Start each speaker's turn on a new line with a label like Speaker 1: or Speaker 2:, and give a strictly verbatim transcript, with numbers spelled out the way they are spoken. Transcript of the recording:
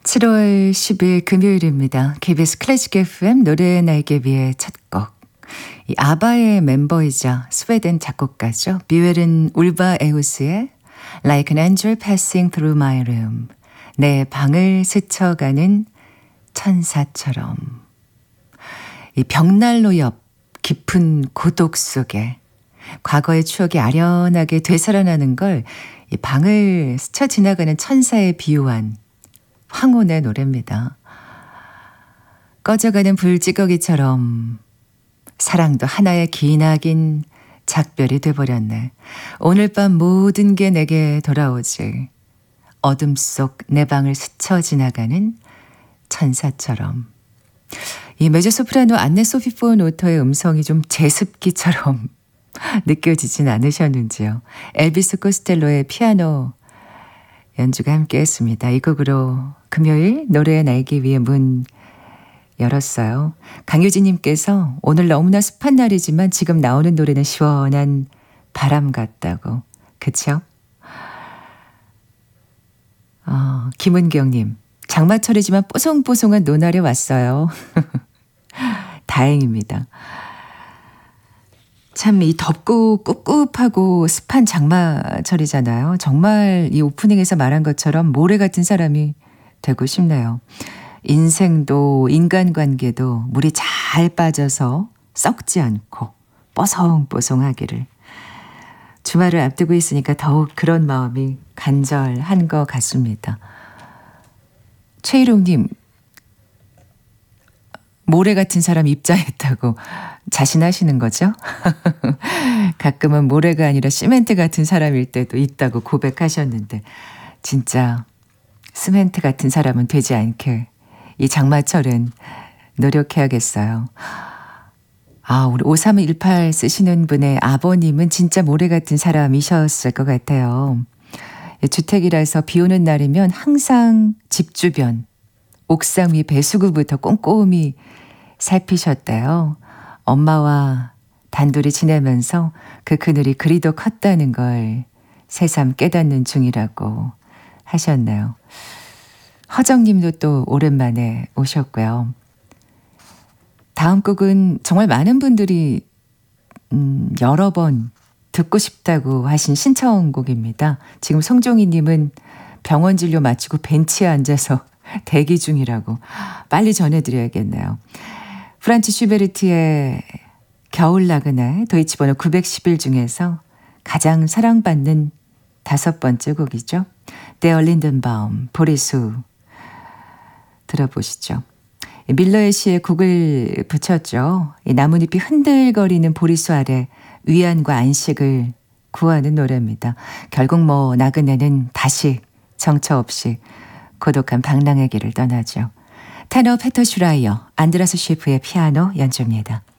Speaker 1: 칠월 십일 금요일입니다. 케이비에스 클래식 에프엠 노래의 날개비의 첫 곡. 이 아바의 멤버이자 스웨덴 작곡가죠. 뮤엘은 울바 에우스의 Like an angel passing through my room. 내 방을 스쳐가는 천사처럼. 이 벽난로 옆 깊은 고독 속에 과거의 추억이 아련하게 되살아나는 걸 이 방을 스쳐 지나가는 천사에 비유한 황혼의 노래입니다. 꺼져가는 불찌꺼기처럼 사랑도 하나의 기나긴 작별이 돼버렸네. 오늘 밤 모든 게 내게 돌아오지. 어둠 속 내 방을 스쳐 지나가는 천사처럼. 이 메조소프라노 안네 소피 폰 오터의 음성이 좀 제습기처럼 느껴지진 않으셨는지요. 엘비스 코스텔로의 피아노 연주가 함께했습니다. 이 곡으로 금요일 노래의 날개 위에 문 열었어요. 강유진님께서 오늘 너무나 습한 날이지만 지금 나오는 노래는 시원한 바람 같다고. 그쵸? 어, 김은경님, 장마철이지만 뽀송뽀송한 노날이 왔어요. 다행입니다. 참 이 덥고 꿉꿉하고 습한 장마철이잖아요. 정말 이 오프닝에서 말한 것처럼 모래 같은 사람이 되고 싶네요. 인생도 인간관계도 물이 잘 빠져서 썩지 않고 뽀송뽀송하기를. 주말을 앞두고 있으니까 더욱 그런 마음이 간절한 것 같습니다. 최희롱님, 모래 같은 사람 입장했다고 자신하시는 거죠? 가끔은 모래가 아니라 시멘트 같은 사람일 때도 있다고 고백하셨는데 진짜 시멘트 같은 사람은 되지 않게 이 장마철은 노력해야겠어요. 아, 우리 오삼일팔 쓰시는 분의 아버님은 진짜 모래 같은 사람이셨을 것 같아요. 주택이라서 비 오는 날이면 항상 집 주변, 옥상 위 배수구부터 꼼꼼히 살피셨대요. 엄마와 단둘이 지내면서 그 그늘이 그리도 컸다는 걸 새삼 깨닫는 중이라고 하셨네요. 허정님도 또 오랜만에 오셨고요. 다음 곡은 정말 많은 분들이 음, 여러 번 듣고 싶다고 하신 신청곡입니다. 지금 송종희님은 병원 진료 마치고 벤치에 앉아서 대기 중이라고 빨리 전해드려야겠네요. 프란츠 슈베르트의 겨울 나그네 도이치 번호 구백십일 중에서 가장 사랑받는 다섯 번째 곡이죠. 데어 린덴바움, 보리수 들어보시죠. 밀러의 시에 곡을 붙였죠. 이 나뭇잎이 흔들거리는 보리수 아래 위안과 안식을 구하는 노래입니다. 결국 뭐 나그네는 다시 정처 없이 고독한 방랑의 길을 떠나죠. 테너 페터 슈라이어, 안드라스 셰프의 피아노 연주입니다.